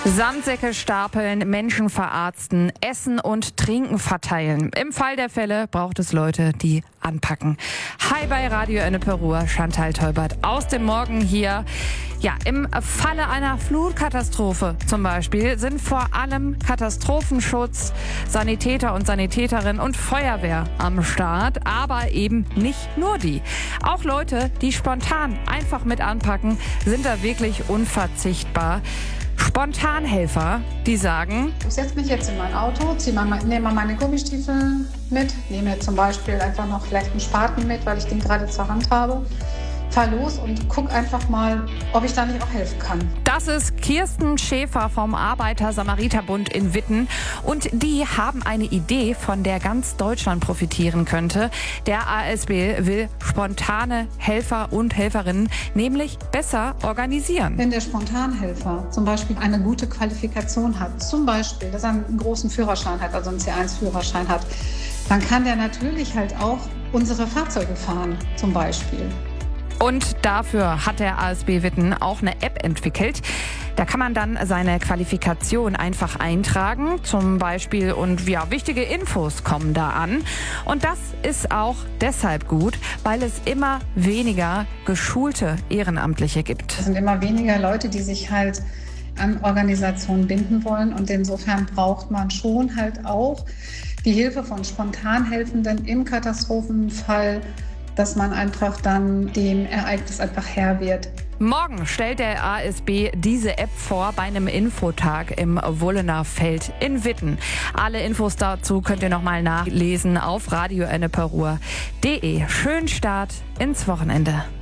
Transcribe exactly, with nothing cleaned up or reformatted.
Sandsäcke stapeln, Menschen verarzten, Essen und Trinken verteilen. Im Fall der Fälle braucht es Leute, die anpacken. Hi bei Radio Ennepe-Ruhr, Chantal Teubert aus dem Morgen hier. Ja, im Falle einer Flutkatastrophe zum Beispiel sind vor allem Katastrophenschutz, Sanitäter und Sanitäterinnen und Feuerwehr am Start, aber eben nicht nur die. Auch Leute, die spontan einfach mit anpacken, sind da wirklich unverzichtbar. Spontanhelfer, die sagen: Ich setze mich jetzt in mein Auto, ziehe mal, nehme mal meine Gummistiefel mit, nehme zum Beispiel einfach noch vielleicht einen Spaten mit, weil ich den gerade zur Hand habe. Fahr los und guck einfach mal, ob ich da nicht auch helfen kann. Das ist Kirsten Schäfer vom Arbeiter-Samariter-Bund in Witten. Und die haben eine Idee, von der ganz Deutschland profitieren könnte. Der A S B will spontane Helfer und Helferinnen nämlich besser organisieren. Wenn der Spontanhelfer zum Beispiel eine gute Qualifikation hat, zum Beispiel, dass er einen großen Führerschein hat, also einen C eins Führerschein hat, dann kann der natürlich halt auch unsere Fahrzeuge fahren, zum Beispiel. Und dafür hat der A S B Witten auch eine App entwickelt. Da kann man dann seine Qualifikation einfach eintragen, zum Beispiel, und ja, wichtige Infos kommen da an. Und das ist auch deshalb gut, weil es immer weniger geschulte Ehrenamtliche gibt. Es sind immer weniger Leute, die sich halt an Organisationen binden wollen, und insofern braucht man schon halt auch die Hilfe von Spontanhelfenden im Katastrophenfall, dass man einfach dann dem Ereignis einfach Herr wird. Morgen stellt der A S B diese App vor bei einem Infotag im Wullener Feld in Witten. Alle Infos dazu könnt ihr nochmal nachlesen auf radio ennepe ruhr punkt de. Schönen Start ins Wochenende.